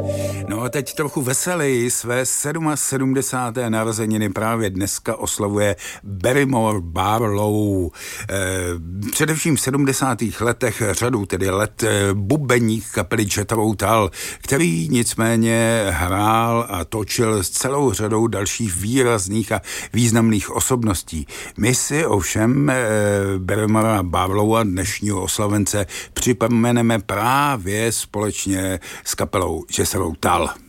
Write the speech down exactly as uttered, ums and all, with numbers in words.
No a teď trochu veseleji, své sedmdesáté sedmé narozeniny právě dneska oslavuje Barrymore Barlow. E, především v sedmdesátých letech řadu, tedy let e, bubeník kapely Jethro Tull, který nicméně hrál a točil s celou řadou dalších výrazných a významných osobností. My si ovšem e, Barrymora Barlowa, dnešního oslavence, připomeneme právě společně s kapelou Jethro Tull.